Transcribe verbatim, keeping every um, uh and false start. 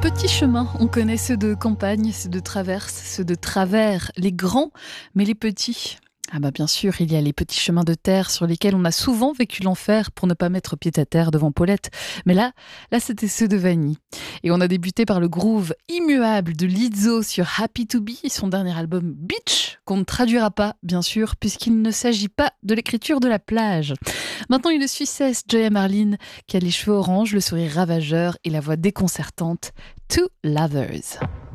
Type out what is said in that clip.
petits chemins, on connaît ceux de campagne, ceux de traverse, ceux de travers, les grands, mais les petits. Ah bah bien sûr, il y a les petits chemins de terre sur lesquels on a souvent vécu l'enfer pour ne pas mettre pied à terre devant Paulette. Mais là, là c'était ceux de Vanny. Et on a débuté par le groove immuable de Lizzo sur Happy to Be, son dernier album Beach, qu'on ne traduira pas, bien sûr, puisqu'il ne s'agit pas de l'écriture de la plage. Maintenant, une Suissesse, Joya Marlin, qui a les cheveux orange, le sourire ravageur et la voix déconcertante. Two Lovers.